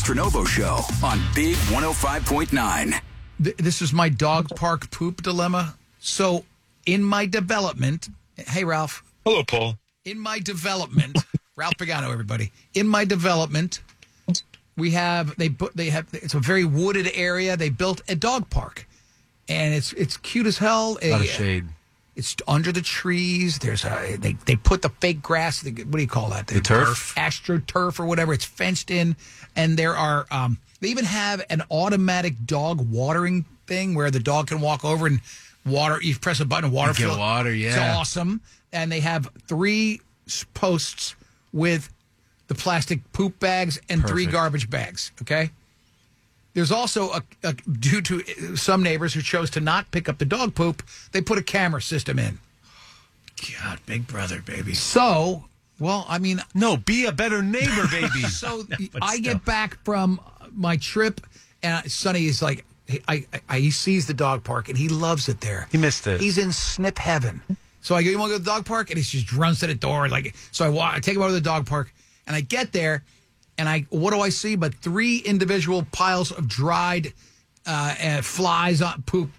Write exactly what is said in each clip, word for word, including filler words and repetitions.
Castronovo Show on Big one oh five point nine. This is my dog park poop dilemma. So, in my development, hey, Ralph. Hello, Paul. In my development, Ralph Pagano, everybody. In my development, we have they put they have it's a very wooded area. They built a dog park, and it's it's cute as hell. A lot of shade. It's under the trees. There's a they they put the fake grass. The, what do you call that? The, the turf, AstroTurf or whatever. It's fenced in, and there are um, they even have an automatic dog watering thing where the dog can walk over and water. You press a button, and water you get fill. water. Yeah, it's awesome. And they have three posts with the plastic poop bags and Perfect. three garbage bags. Okay. There's also, a, a due to some neighbors who chose to not pick up the dog poop, they put a camera system in. God, Big Brother, baby. So, well, I mean... No, be a better neighbor, baby. So, no, I still. get back from my trip, and Sonny is like, I, I, he sees the dog park, and he loves it there. He missed it. He's in snip heaven. So I go, you want to go to the dog park? And he just runs to the door. Like, so I, walk, I take him over to the dog park, and I get there, and I what do I see but three individual piles of dried uh, uh, flies on poop,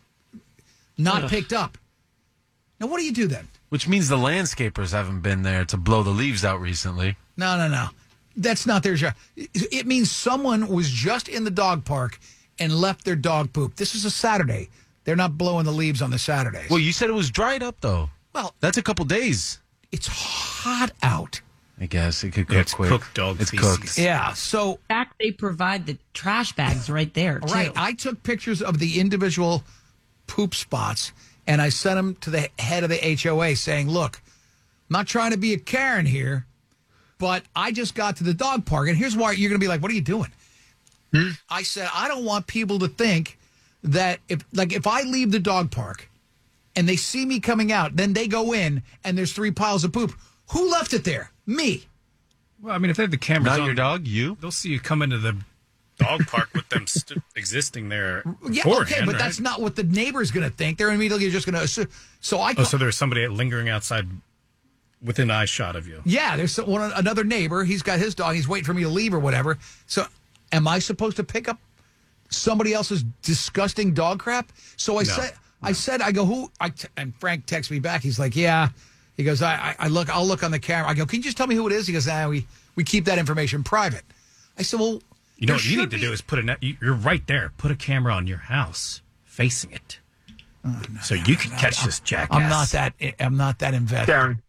not Ugh. picked up. Now, what do you do then? Which means the landscapers haven't been there to blow the leaves out recently. No, no, no. That's not their job. It means someone was just in the dog park and left their dog poop. This is a Saturday. They're not blowing the leaves on the Saturdays. Well, you said it was dried up, though. Well, that's a couple days. It's hot out. I guess it could cook Yeah, it's quick. cooked dog It's feces. cooked. Yeah, so... In fact, they provide the trash bags right there, too. Right. I took pictures of the individual poop spots, and I sent them to the head of the H O A saying, look, I'm not trying to be a Karen here, but I just got to the dog park, and here's why you're going to be like, what are you doing? Hmm? I said, I don't want people to think that if, like, if I leave the dog park and they see me coming out, then they go in and there's three piles of poop. Who left it there? Me. Well, I mean, if they have the cameras Not on, your dog, you? they'll see you come into the dog park with them st- existing there. Yeah, beforehand, okay, but right? that's not what the neighbor's going to think. They're immediately just going to assume. So I. Oh, so there's somebody lingering outside within eye shot of you. Yeah, there's some, one, another neighbor. He's got his dog. He's waiting for me to leave or whatever. So, am I supposed to pick up somebody else's disgusting dog crap? So I No, said, no. I said, I go, who? I t- and Frank texts me back. He's like, yeah. He goes, I, I, I look, I'll look on the camera. I go, can you just tell me who it is? He goes, ah, we we keep that information private. I said, well, You know there what you need should to be- do is put a net. You're right there. Put a camera on your house, facing it, Oh, no, so no, you can no, catch I'm- this jackass. I'm not that. I'm not that invested. Karen.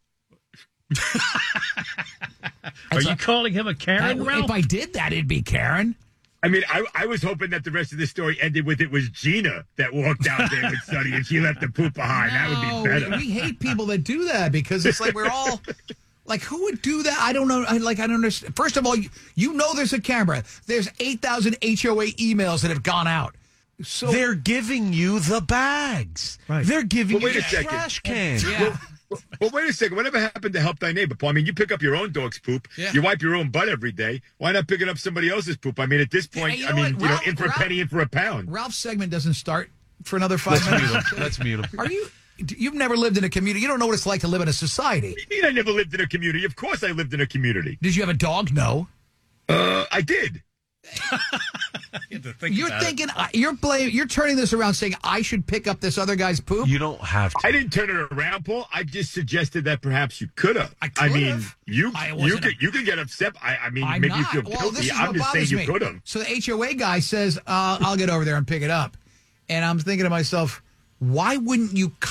Are you calling him a Karen, I- Ralph? if I did that, it'd be Karen. I mean, I, I was hoping that the rest of the story ended with it was Gina that walked out there with Sonny and she left the poop behind. that would No, be better. We, we hate people that do that because it's like we're all like, who would do that? I don't know. I like I don't understand. First of all, you, you know there's a camera. There's eight thousand H O A emails that have gone out. So They're giving you the bags. Right. They're giving Well, wait you a the second. trash can. yeah. Well, well, wait a second. Whatever happened to help thy neighbor, Paul? I mean, you pick up your own dog's poop. Yeah. You wipe your own butt every day. Why not picking up somebody else's poop? I mean, at this point, Hey, you I know mean, what? you know, Ralph- in for a Ralph- penny, in for a pound. Ralph's segment doesn't start for another five Let's mute minutes. him. Let's mute him. Are you? You've never lived in a community. You don't know what it's like to live in a society. What do you mean I never lived in a community? Of course I lived in a community. Did you have a dog? No. Uh, I did. You have to think You're about it. thinking I- you're blaming. You're turning this around, saying I should pick up this other guy's poop. You don't have to. I didn't turn it around, Paul. I just suggested that perhaps you could have. I I mean, could've. you I you wasn't could a- you can get upset. I, I mean, I'm maybe you not. feel Well, this guilty. is I'm what just saying bothers you me. could have. So the H O A guy says, uh, I'll get over there and pick it up. And I'm thinking to myself, why wouldn't you